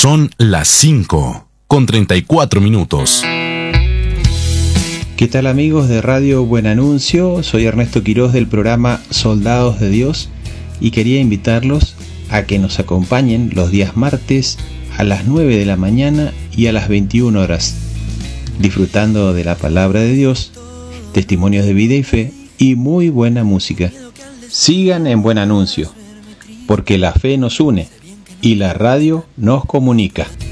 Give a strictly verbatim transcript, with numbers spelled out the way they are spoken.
Son las cinco con treinta y cuatro minutos. ¿Qué tal amigos de Radio Buen Anuncio? Soy Ernesto Quiroz del programa Soldados de Dios y quería invitarlos a que nos acompañen los días martes a las nueve de la mañana y a las veintiuna horas, disfrutando de la palabra de Dios, testimonios de vida y fe y muy buena música. Sigan en Buen Anuncio, porque la fe nos une y la radio nos comunica.